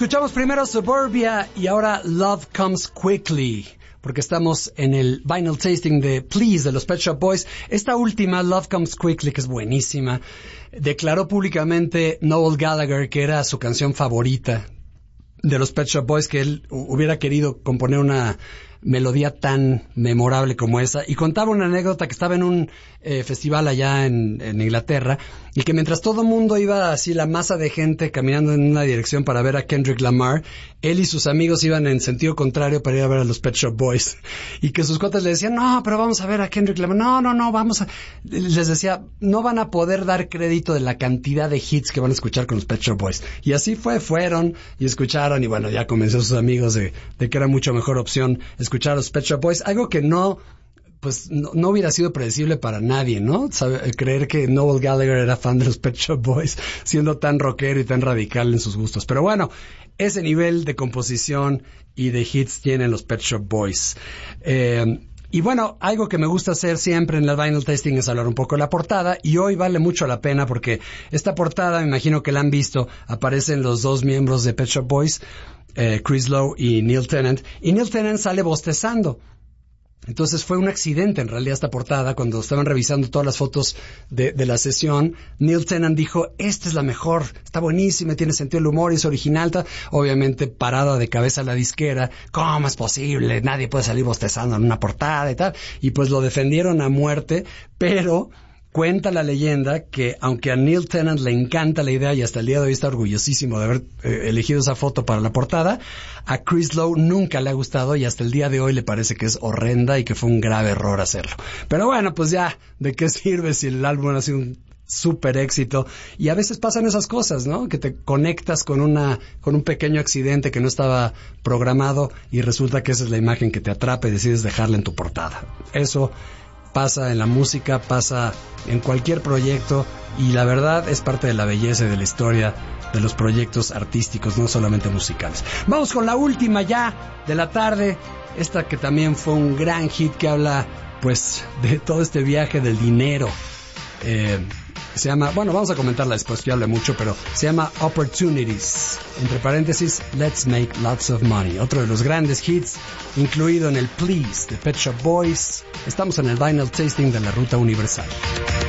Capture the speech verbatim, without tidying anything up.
Escuchamos primero Suburbia y ahora Love Comes Quickly, porque estamos en el vinyl tasting de Please de los Pet Shop Boys. Esta última, Love Comes Quickly, que es buenísima, declaró públicamente Noel Gallagher que era su canción favorita de los Pet Shop Boys, que él hubiera querido componer una melodía tan memorable como esa, y contaba una anécdota que estaba en un eh, festival allá en, en Inglaterra, y que mientras todo el mundo iba así, la masa de gente caminando en una dirección para ver a Kendrick Lamar, él y sus amigos iban en sentido contrario para ir a ver a los Pet Shop Boys, y que sus cuates le decían, no, pero vamos a ver a Kendrick Lamar, no, no, no, vamos a... Les decía, no van a poder dar crédito de la cantidad de hits que van a escuchar con los Pet Shop Boys, y así fue, fueron y escucharon, y bueno, ya convenció a sus amigos de, de que era mucho mejor opción escuchar a los Pet Shop Boys, algo que no, pues no, no hubiera sido predecible para nadie, ¿no? Sabe, creer que Noel Gallagher era fan de los Pet Shop Boys, siendo tan rockero y tan radical en sus gustos. Pero bueno, ese nivel de composición y de hits tienen los Pet Shop Boys. Eh, y bueno, algo que me gusta hacer siempre en el vinyl tasting es hablar un poco de la portada, y hoy vale mucho la pena porque esta portada, me imagino que la han visto, aparecen los dos miembros de Pet Shop Boys, Eh, Chris Lowe y Neil Tennant, y Neil Tennant sale bostezando. Entonces fue un accidente en realidad esta portada. Cuando estaban revisando todas las fotos de, de la sesión, Neil Tennant dijo, esta es la mejor, está buenísima, tiene sentido del humor, es original, ta. Obviamente parada de cabeza la disquera, ¿cómo es posible? Nadie puede salir bostezando en una portada y tal, y pues lo defendieron a muerte, pero cuenta la leyenda que, aunque a Neil Tennant le encanta la idea y hasta el día de hoy está orgullosísimo de haber eh, elegido esa foto para la portada, a Chris Lowe nunca le ha gustado y hasta el día de hoy le parece que es horrenda y que fue un grave error hacerlo. Pero bueno, pues ya, ¿de qué sirve si el álbum ha sido un súper éxito? Y a veces pasan esas cosas, ¿no? Que te conectas con una, con un pequeño accidente que no estaba programado y resulta que esa es la imagen que te atrapa y decides dejarla en tu portada. Eso pasa en la música, pasa en cualquier proyecto, y la verdad es parte de la belleza y de la historia de los proyectos artísticos, no solamente musicales. Vamos con la última ya de la tarde, esta que también fue un gran hit, que habla pues de todo este viaje del dinero. Eh, se llama, bueno, vamos a comentarla después, que hable mucho, pero se llama Opportunities, entre paréntesis, Let's Make Lots of Money, otro de los grandes hits, incluido en el Please de Pet Shop Boys. Estamos en el vinyl tasting de la Ruta Universal.